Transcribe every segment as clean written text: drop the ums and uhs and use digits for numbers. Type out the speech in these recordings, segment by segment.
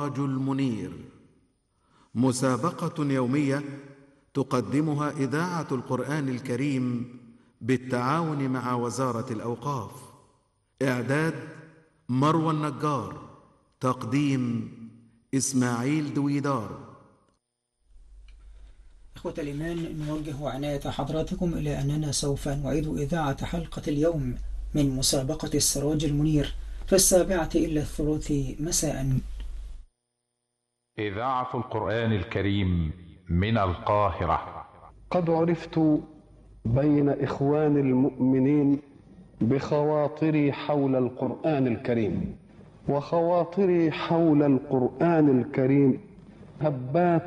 السراج المنير، مسابقة يومية تقدمها إذاعة القرآن الكريم بالتعاون مع وزارة الأوقاف. إعداد مروى النجار، تقديم إسماعيل دويدار. إخوة الإيمان، نوجه عناية حضراتكم إلى أننا سوف نعيد إذاعة حلقة اليوم من مسابقة السراج المنير في 7:45 مساء. إذاعة القرآن الكريم من القاهرة. قد عرفت بين إخوان المؤمنين بخواطري حول القرآن الكريم، وخواطري حول القرآن الكريم هبات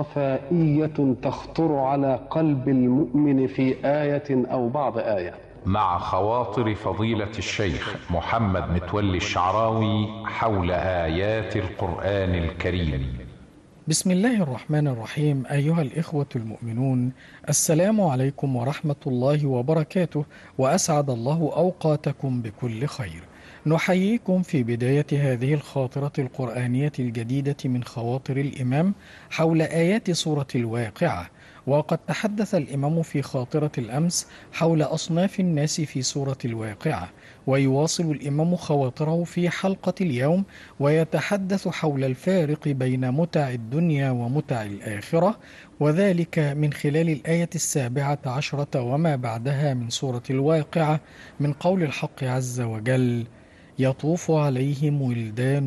صفائية تخطر على قلب المؤمن في آية أو بعض آية، مع خواطر فضيلة الشيخ محمد متولي الشعراوي حول آيات القرآن الكريم. بسم الله الرحمن الرحيم. أيها الإخوة المؤمنون، السلام عليكم ورحمة الله وبركاته، وأسعد الله أوقاتكم بكل خير. نحييكم في بداية هذه الخاطرة القرآنية الجديدة من خواطر الإمام حول آيات سورة الواقعة. وقد تحدث الإمام في خاطرة الأمس حول أصناف الناس في سورة الواقعة، ويواصل الإمام خواطره في حلقة اليوم ويتحدث حول الفارق بين متع الدنيا ومتع الآخرة، وذلك من خلال الآية 17 وما بعدها من سورة الواقعة، من قول الحق عز وجل: يطوف عليهم ولدان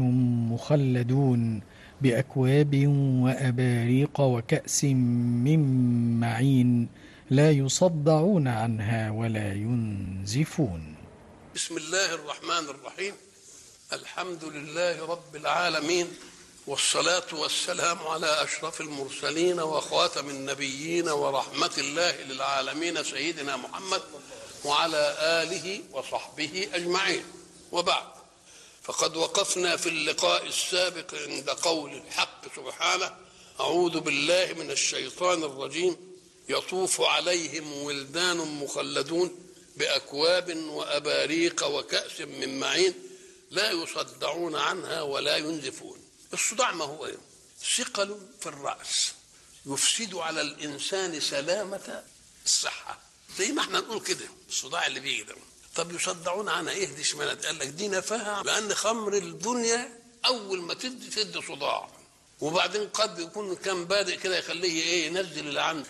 مخلدون بأكواب وأباريق وكأس من معين لا يصدعون عنها ولا ينزفون. بسم الله الرحمن الرحيم. الحمد لله رب العالمين، والصلاة والسلام على أشرف المرسلين وخاتم النبيين ورحمة الله للعالمين سيدنا محمد وعلى آله وصحبه أجمعين. وبعد، فقد وقفنا في اللقاء السابق عند قول الحق سبحانه: أعوذ بالله من الشيطان الرجيم. يطوف عليهم ولدان مخلدون بأكواب وأباريق وكأس من معين لا يصدعون عنها ولا ينزفون. الصداع ما هو؟ ثقل في الرأس يفسد على الإنسان سلامة الصحة، زي ما احنا نقول كده الصداع اللي بيجي ده. طب يصدعون عنها ايه؟ دي اشمعنى؟ قال لك دي نفاها، لأن خمر الدنيا أول ما تدي صداع، وبعدين قد يكون كان بادئ كده يخليه ايه؟ ينزل اللي عنده،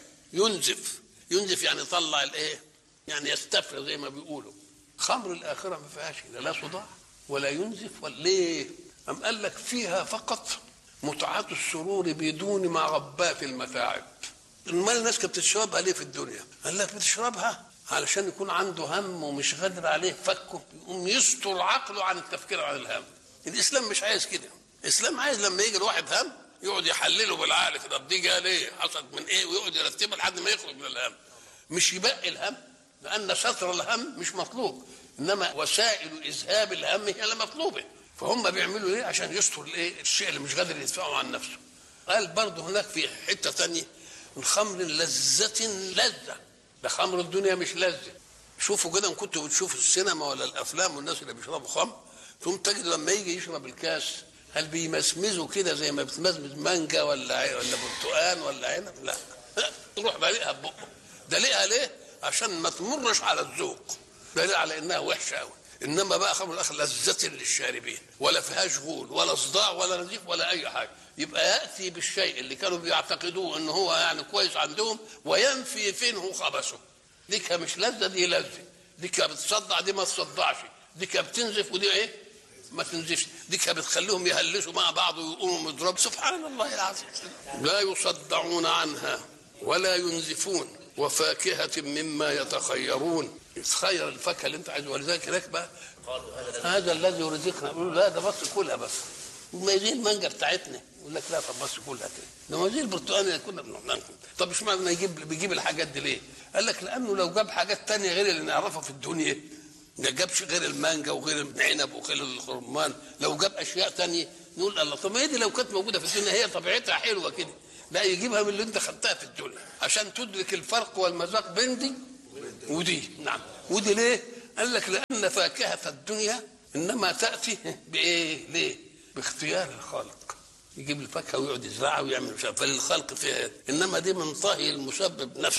ينزف يعني يطلع الايه؟ يعني يستفرغ زي ما بيقولوا. خمر الآخرة ما فيهاش لا صداع ولا ينزف. ولا ليه؟ أم قال لك فيها فقط متعة السرور بدون ما غبات المتاعب. المال الناس كانت بتشربها ليه في الدنيا؟ قال لك بتشربها علشان يكون عنده هم ومش قادر عليه فكه، يقوم يستر عقله عن التفكير عن الهم. الإسلام مش عايز كده. الإسلام عايز لما يجي الواحد هم يقعد يحلله بالعقل كده، دي جايه ليه؟ حصلت من ايه؟ ويقعد يرتبها لحد ما يخرج من الهم. مش يبقي الهم، لأن ستر الهم مش مطلوب، إنما وسائل إذهاب الهم هي اللي مطلوبة. فهم بيعملوا ايه عشان يستروا الايه؟ الشيء اللي مش قادر يدفعه عن نفسه. قال برضه هناك في حته ثانيه: الخمر لذة لذة، ده خمر الدنيا مش لذة. شوفوا كده، ان كنتوا بتشوفوا السينما ولا الافلام والناس اللي بيشربوا خمر، ثم تجد لما يجي يشرب الكاس هل بيمسمزوا كده زي ما بتمزمز مانجا ولا برتقان ولا عنب؟ لا، تروح دلقها ببقه. دلقها ليه؟ عشان ما تمرش على الذوق، دليل على انها وحشه قوي. انما بقى خمر الاخر لذة للشاربين، ولا فيهاش غول ولا صداع ولا نزيف ولا اي حاجه. يبقى ياتي بالشيء اللي كانوا بيعتقدوه ان هو يعني كويس عندهم، وينفي فينه خبثه. دي مش لذة، دي لذة. دي بتصدع، دي ما تصدعش. دي بتنزف، ودي ايه؟ ما تنزفش. دي بتخليهم يهلسوا مع بعض ويقوموا يضربوا. سبحان الله العظيم. لا يصدعون عنها ولا ينزفون وفاكهة مما يتخيرون. تخير الفاكهة اللي انت عايزه. ولذلك هناك بقى هذا الذي يرزقنا، يقول لا ده بس كلها بس. وما زي المانجا بتاعتنا يقول لك لا طب بس كلها كده. ده زي البرتقال اللي كنا بناكله. طب مش معنى بيجيب الحاجات دي ليه؟ قال لك لانه لو جاب حاجات تانية غير اللي نعرفها في الدنيا، ما جابش غير المانجا وغير العنب وغير الخرمان، لو جاب اشياء تانية نقول الله طب ما هي دي لو كانت موجوده في الدنيا هي طبيعتها حلوه كده. لا، يجيبها من اللي انت خدتها في الدنيا عشان تدرك الفرق والمذاق بين دي ودي. نعم. ودي ليه؟ قال لك لان فاكهه الدنيا انما تاتي بايه؟ ليه؟ باختيار الخالق. يجيب الفاكهه ويقعد يزرعها ويعمل مش عارف، فللخلق فيها، انما دي من طهي المسبب نفسه.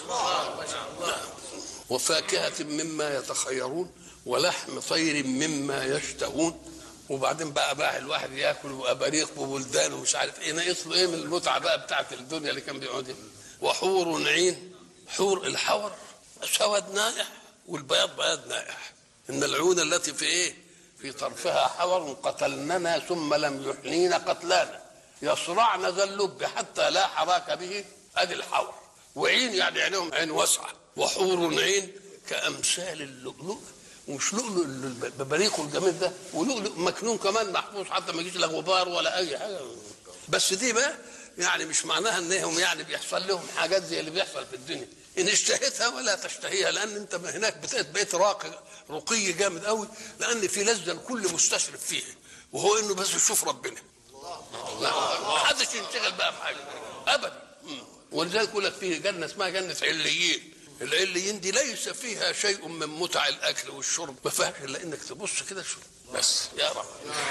وفاكهه مما يتخيرون ولحم طير مما يشتهون. وبعدين بقى الواحد ياكل واباريق وبلدان ومش عارف ايه، ناقص له ايه من المتعه بقى بتاعت الدنيا اللي كان بيقعد. وحور عين، حور الحور سواد نائح والبياض بياض نائح. ان العيون التي في ايه؟ في طرفها حور قتلننا ثم لم يحنين قتلانا يصرعن ذا اللب حتى لا حراك به. ادي الحور. وعين يعني عينهم عين واسعه. وحور عين كامثال اللؤلؤ، ومش لؤلؤ الببريق الجميل ده، ولؤلؤ مكنون كمان محفوظ حتى ما يجيش لا غبار ولا اي حاجه. بس دي بقى يعني مش معناها انهم يعني بيحصل لهم حاجات زي اللي بيحصل في الدنيا، ان اشتهيتها ولا تشتهيها، لان انت هناك بقيت رقي جامد قوي، لان في لذه الكل مستشرف فيه، وهو انه بس يشوف ربنا. ما حدش ينشغل بقى بحاجه ابدا. ولذلك يقول لك فيه جنه اسمها جنه عليين. العليين دي ليس فيها شيء من متع الاكل والشرب، ما فيهاش الا انك تبص كده بس يا رب.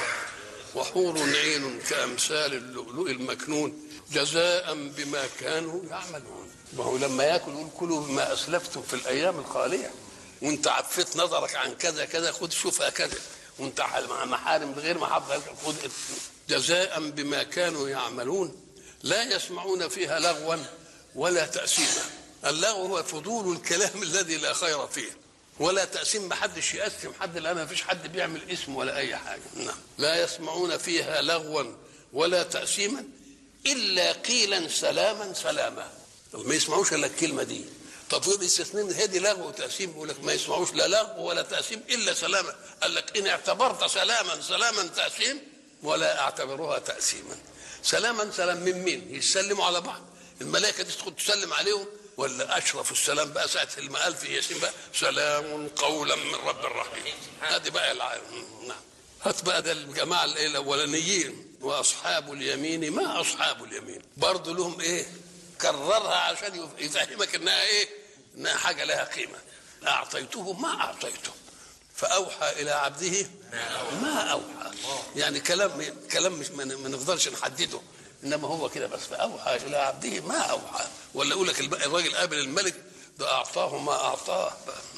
وحور عين كامثال اللؤلؤ المكنون جزاء بما كانوا يعملون. ما هو لما ياكل يقول كلوا بما اسلفتم في الايام الخاليه، وانت عفيت نظرك عن كذا كذا خد شوفها كذا، وانت مع محارم غير محافظه خد جزاء بما كانوا يعملون. لا يسمعون فيها لغوا ولا تأثيما. اللغو هو فضول الكلام الذي لا خير فيه، ولا تأثيم، ما حدش يأثم حد، لأن ما فيش حد بيعمل اسم ولا أي حاجة. نعم. لا يسمعون فيها لغوا ولا تأثيما إلا قيلا سلاما سلاما. ما يسمعوش إلا الكلمة دي. طب يقول الاستثنين هذه لغو وتأثيم، يقول لك ما يسمعوش لا لغو ولا تأثيم إلا سلاما. قال لك إن اعتبرت سلاما تأثيم ولا اعتبروها تأثيما. سلاما سلام من مين؟ يسلموا على بعض. الملائكة دي تدخل تسلم عليهم، ولا أشرف السلام بقى ساعة المقال في ياسين بقى سلام قولا من رب الرحيم. هذه بقى العالم. نعم. هات بقى ده الجماعة الأولانيين. وأصحاب اليمين ما أصحاب اليمين برضو لهم إيه؟ كررها عشان يفهمك إنها إيه؟ إنها حاجة لها قيمة. أعطيته ما أعطيته فأوحى إلى عبده ما أوحى. يعني كلام مش ما نقدرش نحدده، انما هو كده بس. فاوحى الى عبده ما اوحى. ولا يقول لك الراجل قابل الملك ده اعطاه ما اعطاه.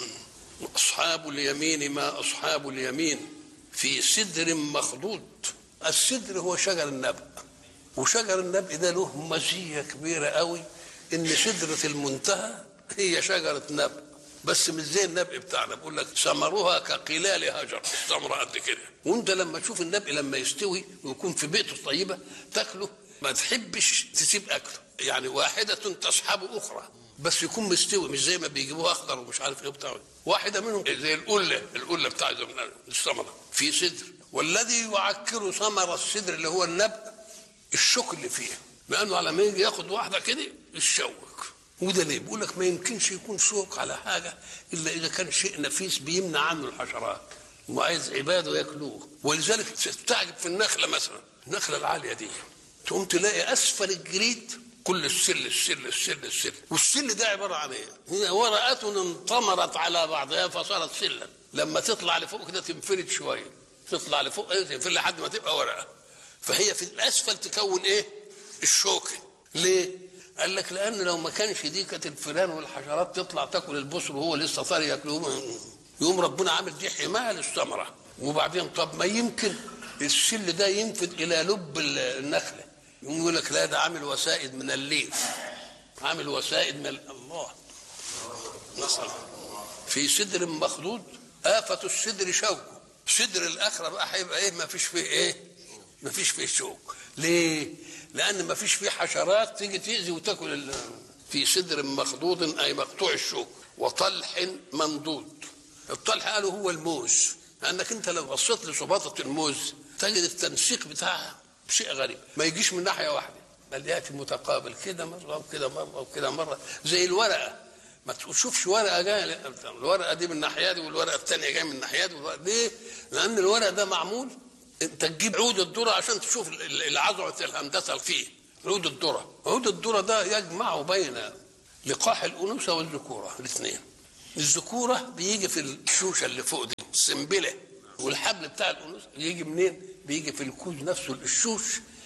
اصحاب اليمين ما اصحاب اليمين في سدر مخضود. السدر هو شجر النبأ، وشجر النبأ ده له مزيه كبيره قوي، ان سدره المنتهى هي شجره نبأ، بس مش زي النبأ بتاعنا. بقول لك ثمرها كقلال هجر، الثمره قد كده. وانت لما تشوف النبأ لما يستوي ويكون في بيئته طيبه تاكله ما تحبش تسيب اكله، يعني واحده تصحب اخرى، بس يكون مستوي، مش زي ما بيجيبوه اخضر ومش عارف ايه بتاع. واحده منهم زي القله بتاع الثمره في سدر. والذي يعكر ثمر السدر اللي هو النبأ الشوك اللي فيه، لانه على ما يجي ياخد واحده كده يشوك. وده ليه؟ بيقول لك ما يمكنش يكون شوك على حاجه الا اذا كان شيء نفيس بيمنع عنه الحشرات وعايز عباده ياكلوه. ولذلك تستعجب في النخله مثلا، النخله العاليه دي تقوم تلاقي اسفل الجريد كل السل، والسل ده عباره عن ايه؟ هي ورقه انطمرت على بعضها فصارت سلا. لما تطلع لفوق كده تنفرد شويه، تطلع لفوق ايه تنفرد لحد ما تبقى ورقه. فهي في الاسفل تكون ايه؟ الشوكه. ليه؟ قال لك لان لو ما كانش دي كانت الفئران والحشرات تطلع تاكل البصر وهو لسه طري ياكلوه، يقوم ربنا عامل دي حمايه للثمره. وبعدين طب ما يمكن السل ده ينفد الى لب النخله، يقول لك لا ده عامل وسائد من الليف، عامل وسائد من الله. نصر في سدر مخضود. آفة السدر شوكه. سدر الآخرة بقى هيبقى ايه؟ ما فيش فيه ايه؟ ما فيش فيه شوك. ليه؟ لأن ما فيش فيه حشرات تيجي تأذي وتاكل. في سدر مخضود أي مقطوع الشوك. وطلح منضود. الطلح قالوا هو الموز، لأنك أنت لو بصيت لصباطة الموز تجد التنسيق بتاعها شيء غريب، ما يجيش من ناحية واحدة، بل يأتي متقابل كده مرة وكده مرة وكده مرة، زي الورقة. ما تشوفش ورقة جاية، الورقة دي من الناحية دي والورقة الثانية جاية من الناحية دي. ليه؟ لأن الورق ده معمول أنت تجيب عود الذرة عشان تشوف العذرة الهندسة فيه. عود الذرة ده يجمع بين لقاح الأنوثة والذكورة الاثنين. الذكورة بيجي في الشوشة اللي فوق دي السنبلة، والحبل بتاع الأنوثة يجي منين؟ بيجي في الكوز نفسه الشوش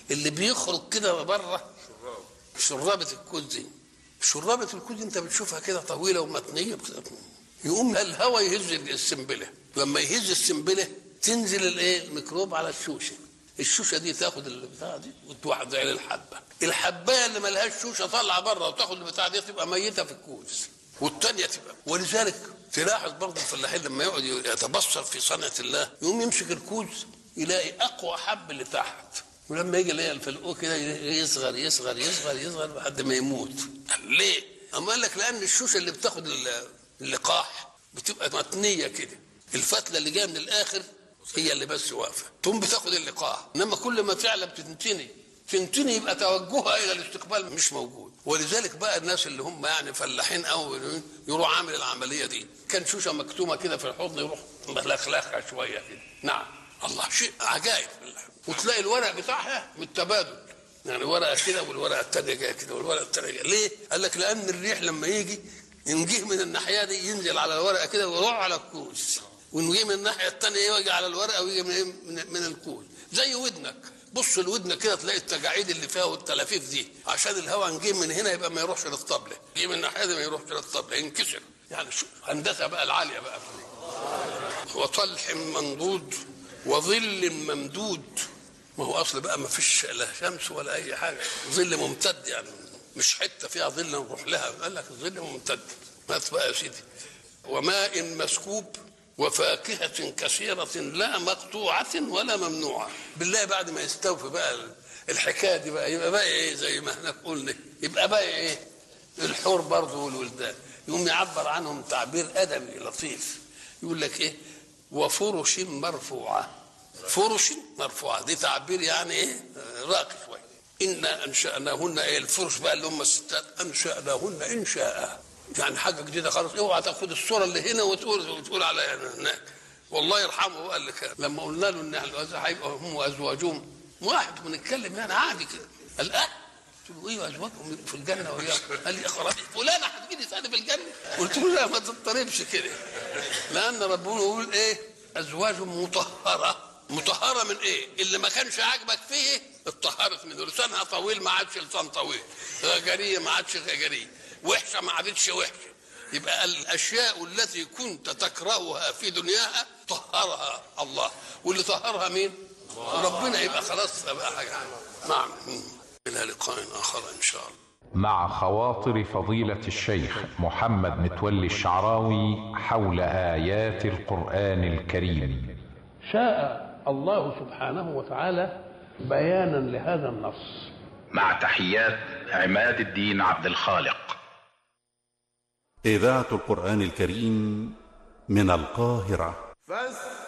اللي بيخرج كده بره شرابة الكوز دي. شرابة الكوز انت بتشوفها كده طويلة ومتنية كده، يقوم الهواء يهز السنبلة، لما يهز السنبلة تنزل الميكروب على الشوشة دي تاخد البتاع دي وتوزع للحبة. الحبايه اللي ملهاش شوشه طالعه بره وتاخد البتاع دي تبقى ميته في الكوز، والثانيه تبقى. ولذلك تلاحظ برضه الفلاحين لما يقعد يتبصر في صنعه الله يقوم يمسك الكوز يلاقي اقوى حب اللي تحت، ولما يجي يلاقي الفلقوه كده يصغر يصغر يصغر يصغر لحد ما يموت. ليه؟ اما قال لك لان الشوشه اللي بتاخد اللقاح بتبقى متنيه كده، الفتله اللي جايه من الاخر هي اللي بس واقفه تقوم بتاخد اللقاح، انما كل ما تعلى بتنتني يبقى توجهها الى الاستقبال مش موجود. ولذلك بقى الناس اللي هم يعني فلاحين او يروح عامل العمليه دي كان شوشه مكتومه كده في الحضن يروح ملخلخها شويه كده. نعم الله شيء عجائب. وتلاقي الورق بتاعها متبادل، يعني ورقه كده والورقه الثانيه جايه كده والورقه الثانيه جايه. ليه؟ قال لك لان الريح لما يجي ينجيه من الناحيه دي ينزل على الورقه كده ويروح على الكوز، ونجي من الناحيه الثانيه يجي على الورقه ويجي من الكوز. زي ودنك، بص الودن كده تلاقي التجاعيد اللي فيها والتلافيف دي عشان الهواء نجي من هنا يبقى ما يروحش للطبله، يجي من الناحيه دي ما يروحش للطبله ينكسر. يعني شو هندسه بقى العاليه بقى. وطلح منضود وظل ممدود. ما هو اصل بقى ما فيش لا شمس ولا اي حاجه، ظل ممتد يعني مش حته فيها ظل نروح لها، قال لك الظل ممتد. مات بقى يا سيدي. وماء مسكوب وفاكهة كثيرة لا مقطوعة ولا ممنوعة. بالله بعد ما يستوفي بقى الحكاية دي بقى يبقى بقى ايه زي ما احنا قلنا، يبقى بقى ايه الحور برضه والولدان. يقوم يعبر عنهم تعبير أدبي لطيف يقول لك ايه وفرش مرفوعة. فرش مرفوعة دي تعبير يعني ايه راقي شوية. إنا أنشأناهن ايه الفرش بقى اللي هم الستات أنشأناهن إنشاء، يعني حاجه جديده خالص. اوعى تاخد الصوره اللي هنا وتقول على هناك. والله يرحمه قال لك لما قلنا له ان هيبقى هم وازواجهم واحد بنتكلم يعني عادي كده، قال قلت له ايه ازواجهم في الجنه وهي قال لي اخرج فلانه هتجيلي ثاني في الجنه. قلت له لا ما تضطربش كده، لان ربنا يقول ايه ازواج مطهره من ايه؟ اللي ما كانش عاجبك فيه اتطهرت منه. لسانها طويل ما عادش لسان طويل، غجريه ما عادش غجريه، وحشه ما عادتش وحشه. يبقى الاشياء التي كنت تكرهها في دنياها طهرها الله، واللي طهرها مين؟ ربنا. يبقى خلاص بقى حاجه. نعم الى لقاء اخر ان شاء الله. مع خواطر فضيلة الشيخ محمد متولي الشعراوي حول آيات القرآن الكريم. شاء الله سبحانه وتعالى بيانا لهذا النص. مع تحيات عماد الدين عبد الخالق. إذاعة القرآن الكريم من القاهرة.